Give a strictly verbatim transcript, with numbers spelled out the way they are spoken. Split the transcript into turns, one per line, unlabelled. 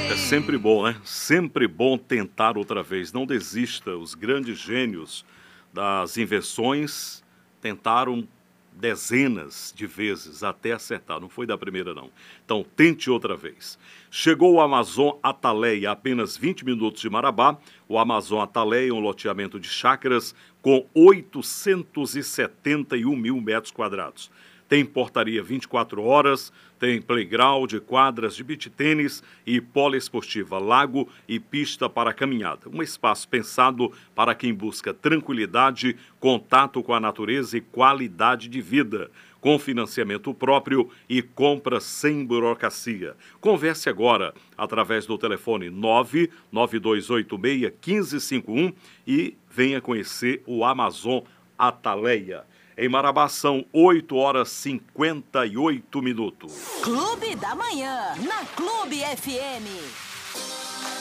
É sempre bom, né? Sempre bom tentar outra vez. Não desista. Os grandes gênios das invenções tentaram dezenas de vezes até acertar. Não foi da primeira, não. Então, tente outra vez. Chegou o Amazon Ataleia, a apenas vinte minutos de Marabá. O Amazon Ataleia é um loteamento de chácaras com oitocentos e setenta e um mil metros quadrados. Tem portaria vinte e quatro horas, tem playground, quadras de beach tênis e poliesportiva, lago e pista para caminhada. Um espaço pensado para quem busca tranquilidade, contato com a natureza e qualidade de vida, com financiamento próprio e compra sem burocracia. Converse agora através do telefone nove nove dois oito seis, um cinco cinco um e venha conhecer o Amazon Ataleia. Em Marabá são oito horas e cinquenta e oito minutos.
Clube da Manhã, na Clube F M.